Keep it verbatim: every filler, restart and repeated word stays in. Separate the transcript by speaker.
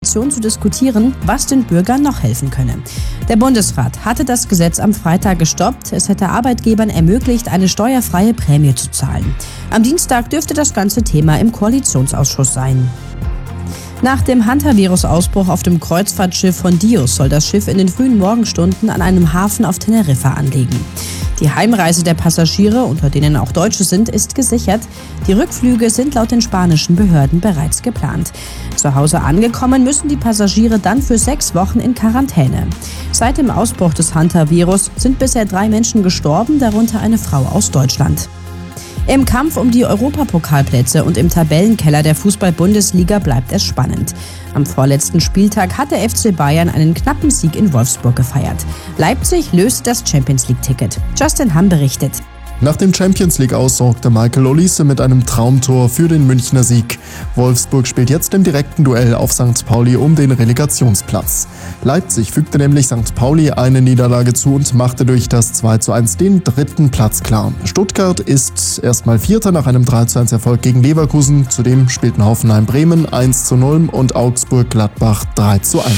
Speaker 1: Koalition zu diskutieren, was den Bürgern noch helfen könne. Der Bundesrat hatte das Gesetz am Freitag gestoppt. Es hätte Arbeitgebern ermöglicht, eine steuerfreie Prämie zu zahlen. Am Dienstag dürfte das ganze Thema im Koalitionsausschuss sein. Nach dem Hantavirus-Ausbruch auf dem Kreuzfahrtschiff von Dios soll das Schiff in den frühen Morgenstunden an einem Hafen auf Teneriffa anlegen. Die Heimreise der Passagiere, unter denen auch Deutsche sind, ist gesichert. Die Rückflüge sind laut den spanischen Behörden bereits geplant. Zu Hause angekommen, müssen die Passagiere dann für sechs Wochen in Quarantäne. Seit dem Ausbruch des Hantavirus sind bisher drei Menschen gestorben, darunter eine Frau aus Deutschland. Im Kampf um die Europapokalplätze und im Tabellenkeller der Fußball-Bundesliga bleibt es spannend. Am vorletzten Spieltag hat der F C Bayern einen knappen Sieg in Wolfsburg gefeiert. Leipzig löste das Champions-League-Ticket. Justin Hamm berichtet.
Speaker 2: Nach dem Champions-League-Aus sorgte Michael Olise mit einem Traumtor für den Münchner Sieg. Wolfsburg spielt jetzt im direkten Duell auf Sankt Pauli um den Relegationsplatz. Leipzig fügte nämlich Sankt Pauli eine Niederlage zu und machte durch das zwei zu eins den dritten Platz klar. Stuttgart ist erstmal Vierter nach einem drei zu eins Erfolg gegen Leverkusen. Zudem spielten Hoffenheim Bremen eins zu null und Augsburg Gladbach drei zu eins.